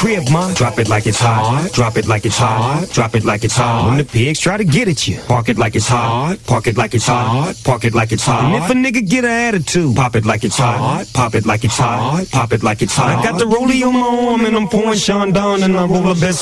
crib, ma. Drop it like it's hot. Drop it like it's hot. Drop it like it's hot. When the pigs try to get at you, park it like it's hot. Park it like it's hot. Park it like it's hot. And if a nigga get an attitude, pop it like it's hot. Pop it like it's hot. Pop it like it's hot. I got the rollie on my arm and I'm pouring Sean down and I roll the best.